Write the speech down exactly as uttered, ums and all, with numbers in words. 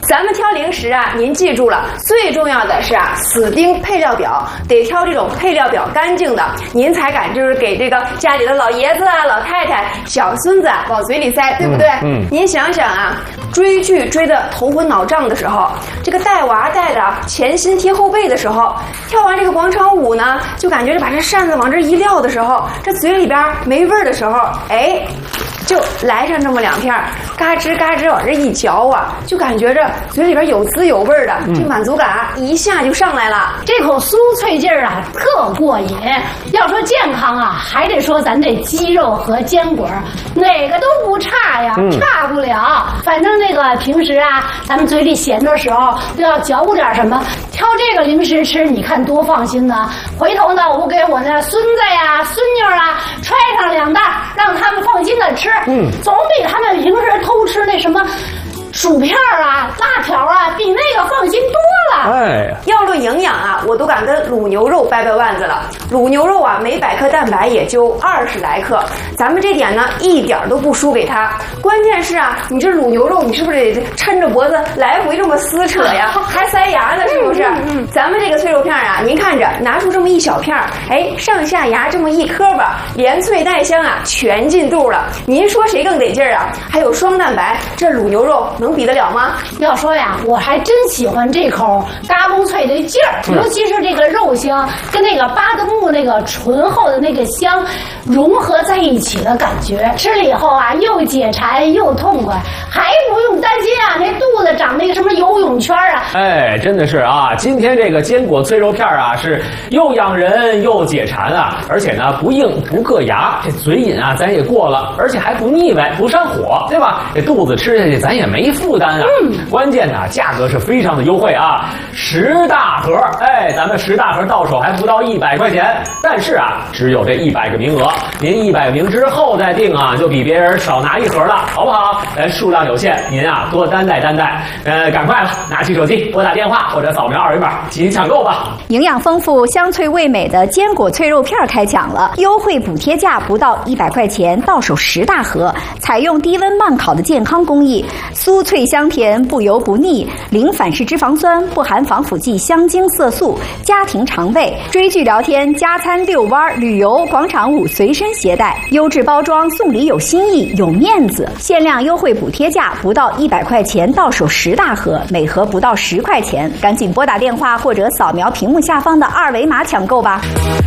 咱们挑零食啊，您记住了，最重要的是啊，死盯配料表，得挑这种配料表干净的，您才敢就是给这个家里的老爷子啊、老太太、小孙子啊往嘴里塞，对不对？嗯。嗯您想想啊，追剧追得头昏脑胀的时候，这个带娃带的前心贴后背的时候，跳完这个广场舞呢，就感觉这把这扇子往这一撂的时候，这嘴里边没味儿的时候，哎。就来上这么两片，嘎吱嘎吱往这一嚼啊，就感觉着嘴里边有滋有味的，这满足感一下就上来了。 这口酥脆劲儿啊，特过瘾。要说健康啊，还得说咱这鸡肉和坚果，哪个都不差呀，嗯、差不了。反正那个平时啊，咱们嘴里闲的时候都要嚼咕点什么，挑这个零食吃，你看多放心呢。回头呢，我给我那孙子呀、孙女啊揣上两袋，让他们放心的吃。嗯，总比他们平时偷吃那什么薯片啊、辣条啊，比那个放心多了。 哎，要论营养啊，我都敢跟卤牛肉掰掰腕子了。卤牛肉啊，每百克蛋白也就二十来克，咱们这点呢一点都不输给它。关键是啊，你这卤牛肉，你是不是得抻着脖子来回这么撕扯呀，还塞牙呢，是不是？嗯嗯。咱们这个脆肉片啊，您看着拿出这么一小片，哎，上下牙这么一磕巴，连脆带香啊，全进肚了。您说谁更得劲儿啊？还有双蛋白，这卤牛肉能比得了吗？ 要说呀，我还真喜欢这口嘎嘣脆的劲儿，尤其是这个肉香跟那个巴德木那个醇厚的那个香融合在一起的感觉，吃了以后啊，又解馋又痛快，还不用担心啊，那肚子长那个什么游泳圈啊。 哎，真的是啊，今天这个坚果脆肉片啊，是又养人又解馋啊，而且呢不硬不硌牙，这嘴瘾啊咱也过了，而且还不腻歪不上火，对吧？这肚子吃下去咱也没负担啊。嗯，关键呢价格是非常的优惠啊，十大盒，哎，咱们十大盒到手还不到一百块钱，但是啊，只有这一百个名额，您一百名之后再订啊，就比别人少拿一盒了，好不好？咱数量有限，您啊多担待担待，呃，赶快了，拿起手机拨打电话或者扫描二维码进行抢购吧。 营养丰富、香脆味美的坚果脆肉片开抢了，优惠补贴价不到一百块钱，到手十大盒，采用低温慢烤的健康工艺，酥脆香甜，不油不腻，零反式脂肪酸，不含防腐剂、香精色素，家庭常备。追剧聊天、加餐、遛弯、旅游、广场舞随身携带，优质包装，送礼有新意，有面子。限量优惠补贴价不到一百块钱，到手十大盒，每盒不到十块钱，赶紧拨打电话或者扫描屏幕下方的二维码抢购吧。